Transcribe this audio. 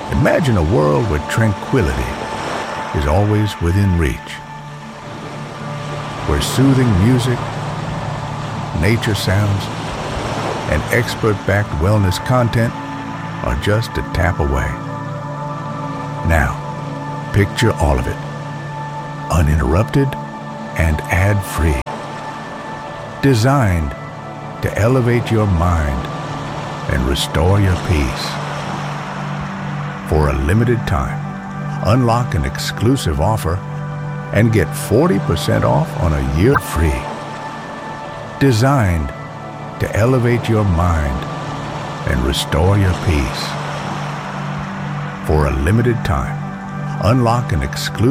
Imagine a world where tranquility is always within reach, where soothing music, nature sounds, and expert-backed wellness content are just a tap away. Now, picture all of it, uninterrupted and ad-free. Designed to elevate your mind and restore your peace. For a limited time, unlock an exclusive offer and get 40% off on a year free. Designed to elevate your mind and restore your peace. For a limited time, unlock an exclusive